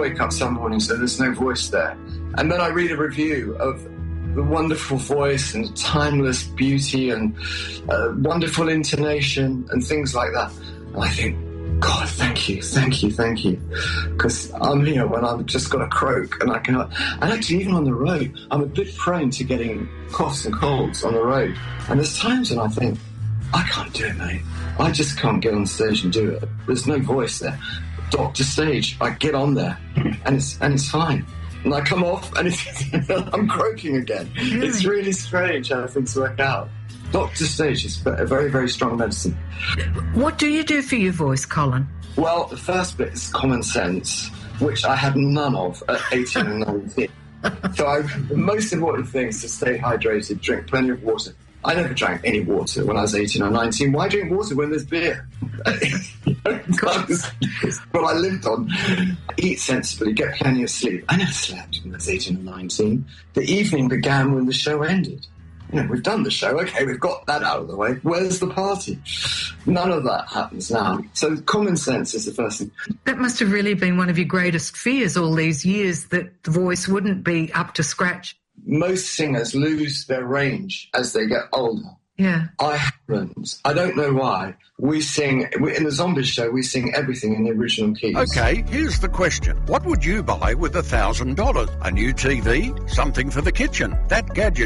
wake up some mornings and there's no voice there. And then I read a review of the wonderful voice and timeless beauty and wonderful intonation and things like that. And I think, God, thank you. Because I'm here when I've just got a croak and I cannot. And actually, even on the road, I'm a bit prone to getting coughs and colds on the road. And there's times when I think, I can't do it, mate. I just can't get on stage and do it. There's no voice there. Doctor Stage, I get on there and it's fine. And I come off and I'm croaking again. Really? It's really strange how things work out. Doctor Stage is a very, very strong medicine. What do you do for your voice, Colin? Well, the first bit is common sense, which I had none of at 18 and 19. So the most important thing is to stay hydrated, drink plenty of water. I never drank any water when I was 18 or 19. Why drink water when there's beer? That's what I lived on. Eat sensibly, get plenty of sleep. I never slept when I was 18 or 19. The evening began when the show ended. You know, we've done the show. Okay, we've got that out of the way. Where's the party? None of that happens now. So common sense is the first thing. That must have really been one of your greatest fears all these years, that the voice wouldn't be up to scratch. Most singers lose their range as they get older. Yeah. I haven't. I don't know why. We sing, in the Zombies show, we sing everything in the original keys. Okay, here's the question. What would you buy with $1,000? A new TV? Something for the kitchen? That gadget